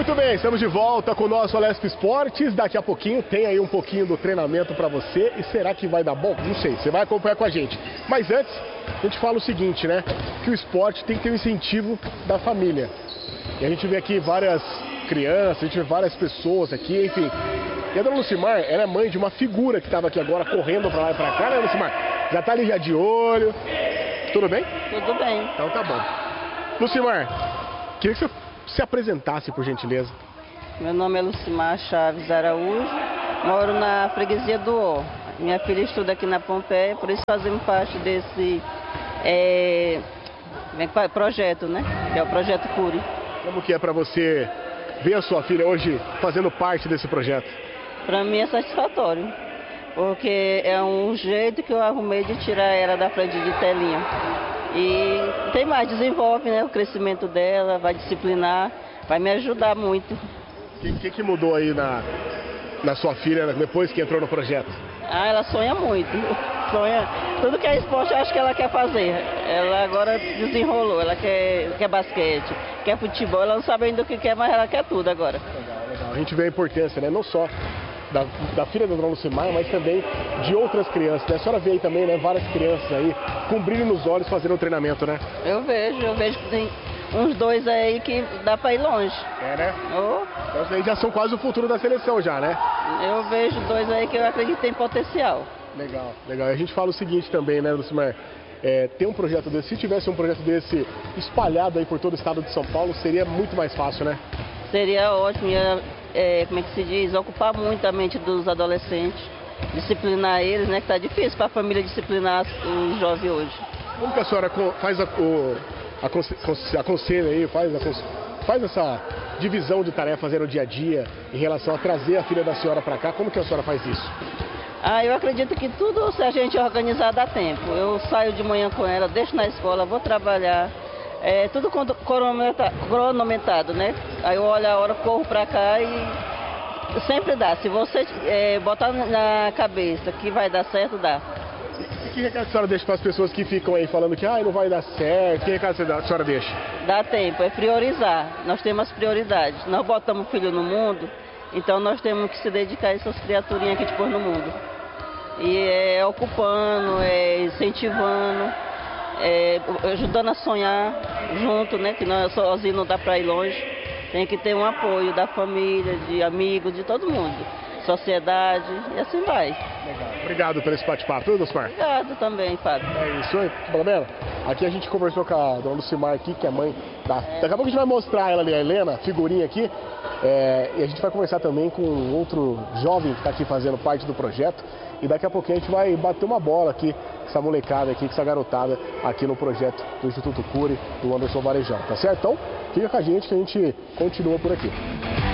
Muito bem, estamos de volta com o nosso Alesp Esportes. Daqui a pouquinho tem aí um pouquinho do treinamento para você. E será que vai dar bom? Não sei, você vai acompanhar com a gente. Mas antes, a gente fala o seguinte, né? Que o esporte tem que ter um incentivo da família. E a gente vê aqui várias crianças, a gente vê várias pessoas aqui, enfim. E a dona Lucimar, ela é mãe de uma figura que estava aqui agora correndo para lá e para cá, né, Lucimar? Já tá ali já de olho. Tudo bem? Tudo bem. Então tá bom. Lucimar, queria que você se apresentasse, por gentileza. Meu nome é Lucimar Chaves Araújo, moro na freguesia do Ó. Minha filha estuda aqui na Pompeia, por isso fazemos parte desse projeto, né? Que é o Projeto Cure. Como que é para você ver a sua filha hoje fazendo parte desse projeto? Para mim é satisfatório, porque é um jeito que eu arrumei de tirar ela da frente de telinha. E tem mais, desenvolve, né, o crescimento dela, vai disciplinar, vai me ajudar muito. O que mudou aí na sua filha depois que entrou no projeto? Ah, ela sonha muito, sonha, tudo que é esporte eu acho que ela quer fazer. Ela agora desenrolou, ela quer basquete, quer futebol, ela não sabe ainda o que quer, mas ela quer tudo agora. Legal. A gente vê a importância, né, não só da filha da dona Lucimar, mas também de outras crianças, né? A senhora vê aí também, né, várias crianças aí com brilho nos olhos fazendo o treinamento, né? Eu vejo que tem uns dois aí que dá pra ir longe. É, né? Oh. Então vocês já são quase o futuro da seleção já, né? Eu vejo dois aí que eu acredito que tem potencial. Legal. E a gente fala o seguinte também, né, Lucimar? Tem um projeto desse, se tivesse um projeto desse espalhado aí por todo o estado de São Paulo, seria muito mais fácil, né? Seria ótimo, como é que se diz, ocupar muito a mente dos adolescentes, disciplinar eles, né, que tá difícil para a família disciplinar os jovens hoje. Como que a senhora faz aconselha aí, faz essa divisão de tarefas aí no dia a dia em relação a trazer a filha da senhora para cá? Como que a senhora faz isso? Eu acredito que tudo, se a gente organizar, dá tempo. Eu saio de manhã com ela, deixo na escola, vou trabalhar. Tudo cronometrado, né? Aí eu olho a hora, corro pra cá e sempre dá. Se você botar na cabeça que vai dar certo, dá. E que recado a senhora deixa para as pessoas que ficam aí falando que não vai dar certo? Que recado a senhora deixa? Dá tempo, é priorizar. Nós temos prioridades. Nós botamos filho no mundo, então nós temos que se dedicar a essas criaturinhas que a gente pôs no mundo. E ocupando, incentivando. Ajudando a sonhar junto, né? Que nós sozinhos não dá para ir longe. Tem que ter um apoio da família, de amigos, de todo mundo. Sociedade, e assim vai. Legal. Obrigado por esse bate-papo, viu, Lucimar? Obrigado também, Fábio. É isso aí, Palomero. Aqui a gente conversou com a dona Lucimar aqui, que é mãe da... Daqui a pouco a gente vai mostrar ela ali, a Helena, a figurinha aqui. E a gente vai conversar também com outro jovem que está aqui fazendo parte do projeto. E daqui a pouquinho a gente vai bater uma bola aqui, com essa molecada aqui, com essa garotada aqui no projeto do Instituto Cure, do Anderson Varejão, tá certo? Então, fica com a gente que a gente continua por aqui.